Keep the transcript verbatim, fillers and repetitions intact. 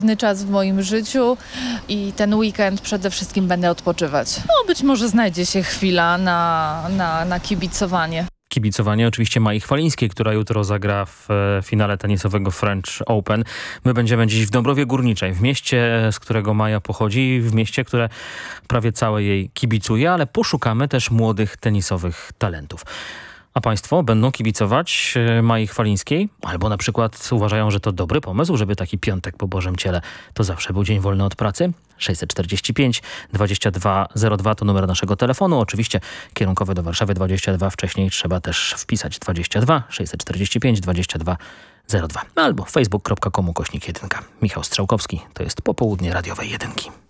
Czas w moim życiu i ten weekend przede wszystkim będę odpoczywać. No, być może znajdzie się chwila na, na, na kibicowanie. Kibicowanie oczywiście Mai Chwalińskiej, która jutro zagra w finale tenisowego French Open. My będziemy dziś w Dąbrowie Górniczej, w mieście, z którego Maja pochodzi, w mieście, które prawie całe jej kibicuje, ale poszukamy też młodych tenisowych talentów. A państwo będą kibicować Mai Chwalińskiej? Albo na przykład uważają, że to dobry pomysł, żeby taki piątek po Bożym Ciele to zawsze był dzień wolny od pracy? sześćset czterdzieści pięć dwadzieścia dwa zero dwa to numer naszego telefonu. Oczywiście kierunkowy do Warszawy dwadzieścia dwa. Wcześniej trzeba też wpisać dwadzieścia dwa sześćset czterdzieści pięć dwadzieścia dwa zero dwa. Albo facebook kropka com ukośnik jedynka. Michał Strzałkowski. To jest Popołudnie Radiowej Jedynki.